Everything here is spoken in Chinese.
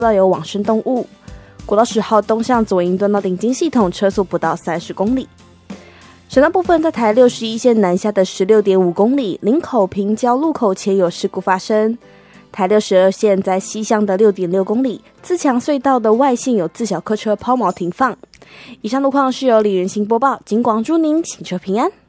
到有往生动物。国道10号东向左营端到顶金系统车速不到30公里。省道部分，在台61线南下的 16.5 公里，林口平交路口前有事故发生。台62线在西向的 6.6 公里，自强隧道的外线有自小客车抛锚停放。以上路况是由李元兴播报，警广祝您行车平安。